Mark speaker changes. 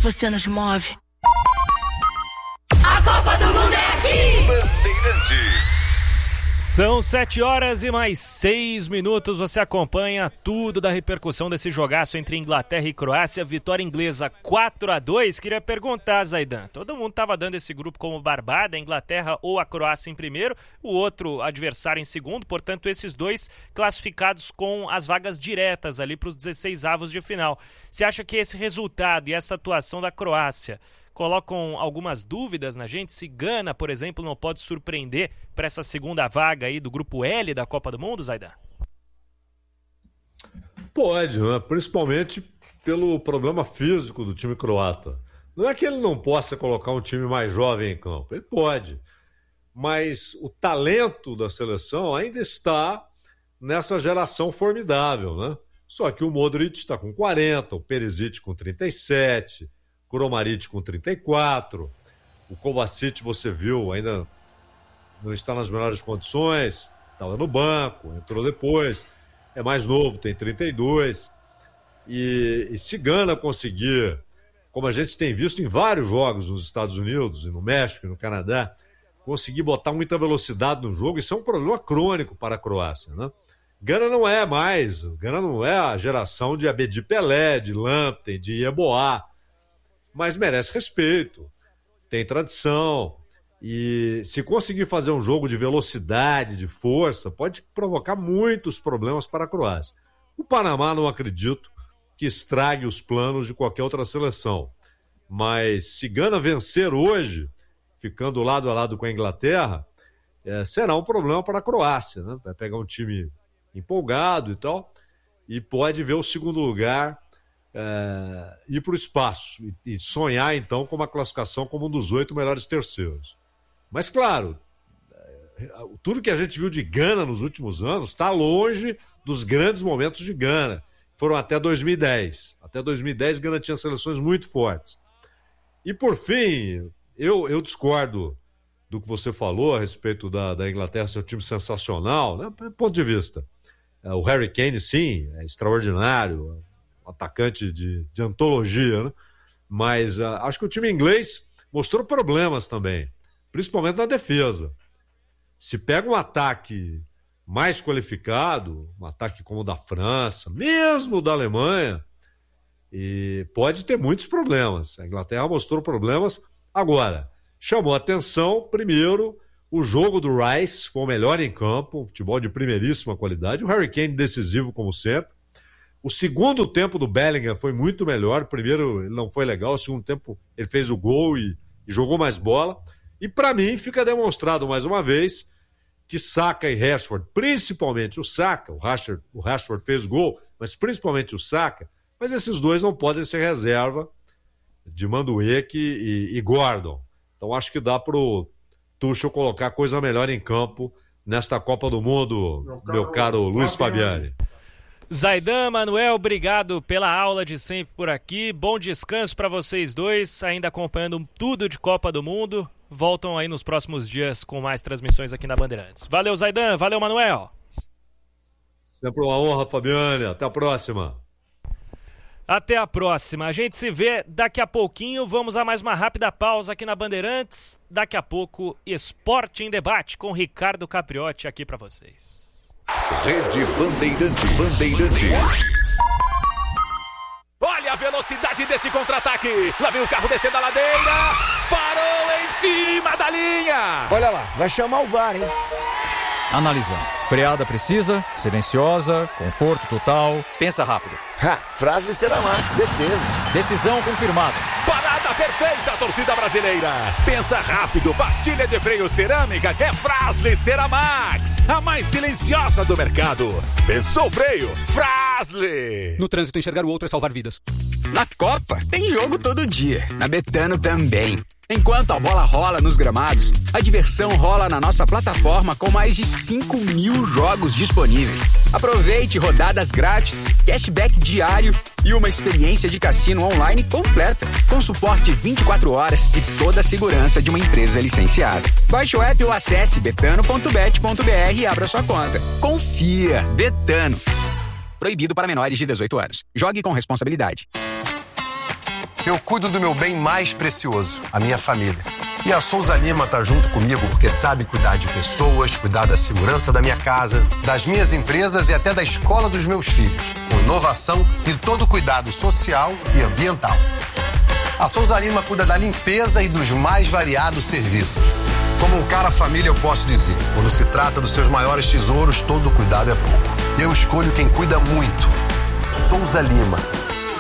Speaker 1: você nos move.
Speaker 2: A Copa do Mundo é aqui!
Speaker 3: Bandeirantes.
Speaker 4: São 7h mais 6. Você acompanha tudo da repercussão desse jogaço entre Inglaterra e Croácia. Vitória inglesa 4-2. Queria perguntar, Zaidan, todo mundo estava dando esse grupo como barbada, a Inglaterra ou a Croácia em primeiro, o outro adversário em segundo, portanto esses dois classificados com as vagas diretas ali para os 16avos de final. Você acha que esse resultado e essa atuação da Croácia colocam algumas dúvidas na gente? Se Gana, por exemplo, não pode surpreender para essa segunda vaga aí do grupo L da Copa do Mundo, Zaidan?
Speaker 5: Pode, né? Principalmente pelo problema físico do time croata. Não é que ele não possa colocar um time mais jovem em campo, ele pode. Mas o talento da seleção ainda está nessa geração formidável, né? Só que o Modric está com 40, o Perisic com 37, Kramaric com 34, o Kovacic, você viu, ainda não está nas melhores condições, estava no banco, entrou depois, é mais novo, tem 32. E se Gana conseguir, como a gente tem visto em vários jogos nos Estados Unidos, e no México e no Canadá, conseguir botar muita velocidade no jogo, isso é um problema crônico para a Croácia, né? Gana não é a geração de Abedi Pelé, de Lamptey, de Yeboah, mas merece respeito, tem tradição, e se conseguir fazer um jogo de velocidade, de força, pode provocar muitos problemas para a Croácia. O Panamá não acredito que estrague os planos de qualquer outra seleção, mas se Gana vencer hoje, ficando lado a lado com a Inglaterra, será um problema para a Croácia, né? Vai pegar um time empolgado e tal, e pode ver o segundo lugar ir para o espaço e sonhar então com uma classificação como um dos 8 melhores terceiros. Mas claro, tudo que a gente viu de Gana nos últimos anos está longe dos grandes momentos de Gana. Foram até 2010. Até 2010 Gana tinha seleções muito fortes. E por fim, eu discordo do que você falou a respeito da Inglaterra ser um time sensacional, né? Do ponto de vista. O Harry Kane, sim, é extraordinário, atacante de antologia, né? Mas acho que o time inglês mostrou problemas também, principalmente na defesa. Se pega um ataque mais qualificado, um ataque como o da França, mesmo da Alemanha, e pode ter muitos problemas. A Inglaterra mostrou problemas. Agora, chamou a atenção, primeiro, o jogo do Rice, foi o melhor em campo, futebol de primeiríssima qualidade, o Harry Kane decisivo como sempre. O segundo tempo do Bellingham foi muito melhor. Primeiro ele não foi legal, o segundo tempo ele fez o gol e jogou mais bola. E para mim fica demonstrado mais uma vez que Saka e Rashford, principalmente o Saka, o Rashford fez gol, mas principalmente o Saka, mas esses dois não podem ser reserva de Madueke e Gordon. Então acho que dá pro Tuchel colocar coisa melhor em campo nesta Copa do Mundo, meu caro Luiz Fabiani.
Speaker 4: Zaidan, Manuel, obrigado pela aula de sempre por aqui. Bom descanso para vocês dois, ainda acompanhando tudo de Copa do Mundo. Voltam aí nos próximos dias com mais transmissões aqui na Bandeirantes. Valeu, Zaidan. Valeu, Manuel.
Speaker 5: Sempre uma honra, Fabiane. Até a próxima.
Speaker 4: Até a próxima. A gente se vê daqui a pouquinho. Vamos a mais uma rápida pausa aqui na Bandeirantes. Daqui a pouco, Esporte em Debate com Ricardo Capriotti aqui para vocês.
Speaker 3: Rede Bandeirantes.
Speaker 6: Olha a velocidade desse contra-ataque. Lá vem o carro descendo a ladeira. Parou em cima da linha.
Speaker 7: Olha lá, vai chamar o VAR, hein?
Speaker 8: Analisando. Freada precisa, silenciosa, conforto total. Pensa rápido.
Speaker 7: Frasle Ceramac, certeza.
Speaker 8: Decisão confirmada.
Speaker 6: Parada perfeita, torcida brasileira. Pensa rápido, pastilha de freio cerâmica é Frasle Ceramax, a mais silenciosa do mercado. Pensou freio? Frasle.
Speaker 9: No trânsito, enxergar o outro é salvar vidas.
Speaker 10: Na Copa, tem jogo todo dia. Na Betano também. Enquanto a bola rola nos gramados, a diversão rola na nossa plataforma com mais de 5.000 jogos disponíveis. Aproveite rodadas grátis, cashback diário e uma experiência de cassino online completa, com suporte 24 horas e toda a segurança de uma empresa licenciada. Baixe o app ou acesse betano.bet.br e abra sua conta. Confia, Betano. Proibido para menores de 18 anos. Jogue com responsabilidade.
Speaker 1: Eu cuido do meu bem mais precioso, a minha família. E a Souza Lima tá junto comigo porque sabe cuidar de pessoas, cuidar da segurança da minha casa, das minhas empresas e até da escola dos meus filhos, com inovação e todo o cuidado social e ambiental. A Souza Lima cuida da limpeza e dos mais variados serviços. Como um cara família, eu posso dizer, quando se trata dos seus maiores tesouros, todo cuidado é pouco. Eu escolho quem cuida muito. Souza Lima.